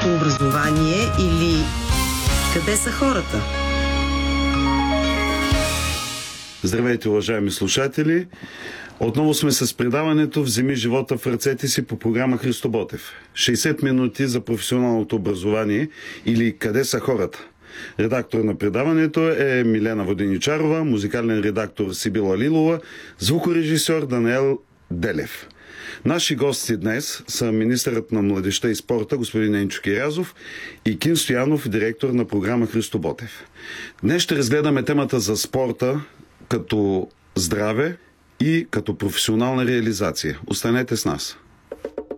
професионалното образование или къде са хората? Здравейте, уважаеми слушатели! Отново сме с предаването "Вземи живота в ръцете си" по програма Христо Ботев. 60 минути за професионалното образование или къде са хората. Редактор на предаването е Милена Воденичарова, музикален редактор Сибила Лилова, звукорежисьор Даниел Делев. Наши гости днес са министърът на младежта и спорта господин Енчо Кирязов и Кин Стоянов, директор на програма Христо Ботев. Днес ще разгледаме темата за спорта като здраве и като професионална реализация. Останете с нас.